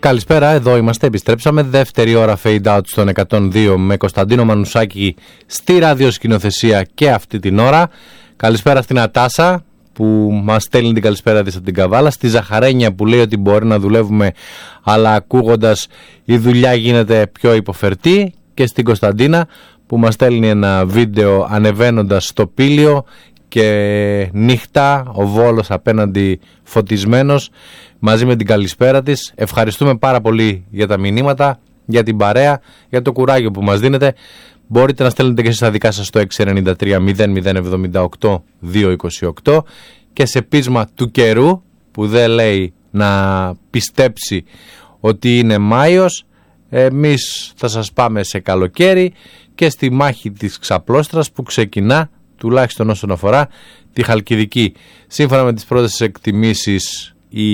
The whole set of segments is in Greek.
Καλησπέρα, εδώ είμαστε, επιστρέψαμε. Δεύτερη ώρα fade out στον 102 με Κωνσταντίνο Μανουσάκη στη ραδιοσκηνοθεσία και αυτή την ώρα. Καλησπέρα στην Ατάσα που μας στέλνει την καλησπέρα της από την Καβάλα. Στη Ζαχαρένια που λέει ότι μπορεί να δουλεύουμε, αλλά ακούγοντας η δουλειά γίνεται πιο υποφερτή. Και στην Κωνσταντίνα που μας στέλνει ένα βίντεο ανεβαίνοντας στο Πήλιο και νύχτα, ο Βόλος απέναντι φωτισμένος, μαζί με την καλησπέρα της. Ευχαριστούμε πάρα πολύ για τα μηνύματα, για την παρέα, για το κουράγιο που μας δίνετε. Μπορείτε να στέλνετε και εσείς τα δικά σας στο 693 0078 228 και σε πείσμα του καιρού που δεν λέει να πιστέψει ότι είναι Μάιος, εμείς θα σας πάμε σε καλοκαίρι και στη μάχη της Ξαπλώστρας που ξεκινά, τουλάχιστον όσον αφορά τη Χαλκιδική. Σύμφωνα με τις πρώτες εκτιμήσεις, η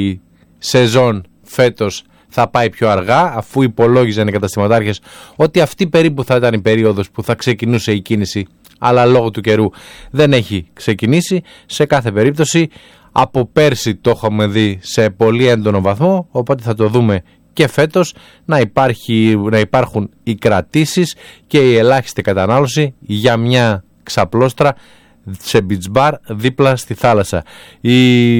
σεζόν φέτος θα πάει πιο αργά, αφού υπολόγιζαν οι καταστηματάρχες ότι αυτή περίπου θα ήταν η περίοδος που θα ξεκινούσε η κίνηση, αλλά λόγω του καιρού δεν έχει ξεκινήσει. Σε κάθε περίπτωση από πέρσι το έχουμε δει σε πολύ έντονο βαθμό, οπότε θα το δούμε και φέτος να υπάρχουν οι κρατήσεις και η ελάχιστη κατανάλωση για μια ξαπλώστρα σε beach bar δίπλα στη θάλασσα. Οι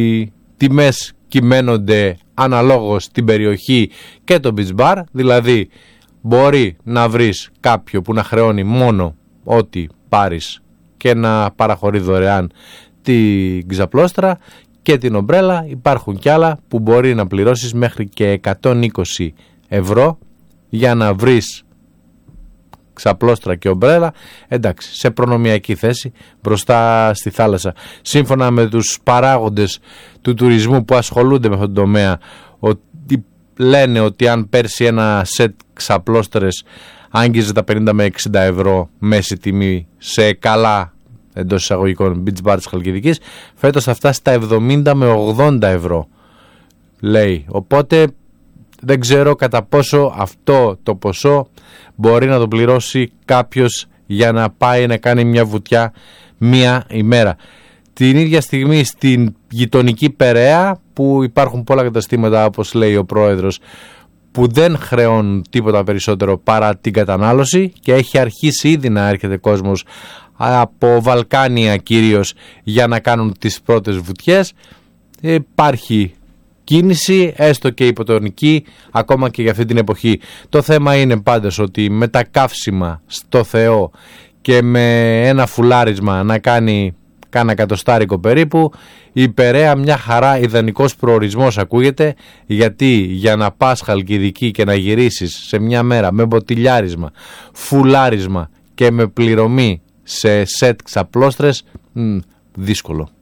τιμές κυμαίνονται αναλόγως την περιοχή και το beach bar, δηλαδή μπορεί να βρεις κάποιο που να χρεώνει μόνο ό,τι πάρεις και να παραχωρεί δωρεάν την ξαπλώστρα και την ομπρέλα. Υπάρχουν κι άλλα που μπορεί να πληρώσεις μέχρι και 120 ευρώ για να βρεις ξαπλώστρα και ομπρέλα, εντάξει, σε προνομιακή θέση μπροστά στη θάλασσα. Σύμφωνα με τους παράγοντες του τουρισμού που ασχολούνται με αυτόν τον τομέα, ότι λένε ότι αν πέρσι ένα σετ ξαπλώστρες άγγιζε τα 50 με 60 ευρώ μέση τιμή σε καλά εντός εισαγωγικών beach bar της Χαλκιδικής, φέτος θα φτάσει στα 70 με 80 ευρώ, λέει. Οπότε δεν ξέρω κατά πόσο αυτό το ποσό μπορεί να το πληρώσει κάποιος για να πάει να κάνει μια βουτιά μία ημέρα. Την ίδια στιγμή στην γειτονική Περαία, που υπάρχουν πολλά καταστήματα, όπως λέει ο πρόεδρος, που δεν χρεώνουν τίποτα περισσότερο παρά την κατανάλωση και έχει αρχίσει ήδη να έρχεται κόσμος από Βαλκάνια κυρίως για να κάνουν τις πρώτες βουτιές. Υπάρχει κίνηση, έστω και υποτονική, ακόμα και για αυτή την εποχή. Το θέμα είναι πάντως ότι με τα καύσιμα στο Θεό και με ένα φουλάρισμα να κάνει κάνα εκατοστάρικο περίπου, η Περαία μια χαρά, ιδανικός προορισμός ακούγεται, γιατί για να πας Χαλκιδική και να γυρίσεις σε μια μέρα με μποτιλιάρισμα, φουλάρισμα και με πληρωμή σε σετ ξαπλώστρες, δύσκολο.